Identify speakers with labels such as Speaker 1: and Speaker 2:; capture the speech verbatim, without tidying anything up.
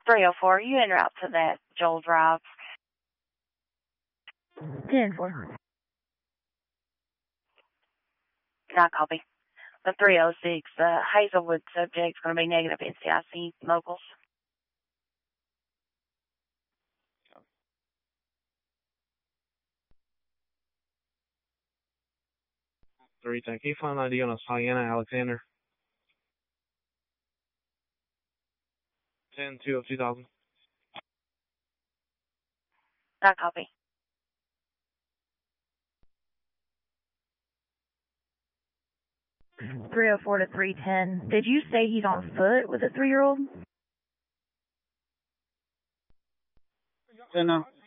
Speaker 1: three oh four, you en route to that Joel Drive.
Speaker 2: ten four.
Speaker 1: Not copy. The three oh six, the Hazelwood subject's going to be negative N C I C locals.
Speaker 3: three ten. Can you find an I D on a Sienna Alexander? ten two of two thousand.
Speaker 1: Not copy.
Speaker 2: three oh four to three ten. Did you say he's on foot with a three-year-old?
Speaker 4: ten, uh,